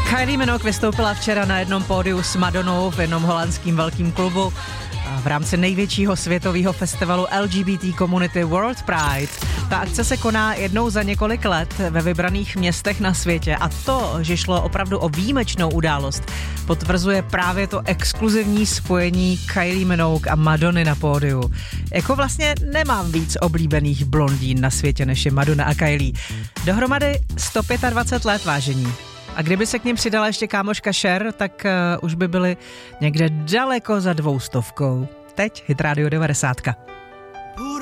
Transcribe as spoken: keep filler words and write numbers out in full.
Kylie Minogue vystoupila včera na jednom pódiu s Madonnou v jednom holandském velkém klubu v rámci největšího světového festivalu L G B T komunity World Pride. Ta akce se koná jednou za několik let ve vybraných městech na světě a to, že šlo opravdu o výjimečnou událost, potvrzuje právě to exkluzivní spojení Kylie Minogue a Madonny na pódiu. Jako vlastně nemám víc oblíbených blondín na světě, než je Madonna a Kylie. Dohromady sto dvacet pět let, vážení. A kdyby se k ním přidala ještě kámoška Cher, tak uh, už by byly někde daleko za dvoustovkou. Teď Hit Radio devadesát.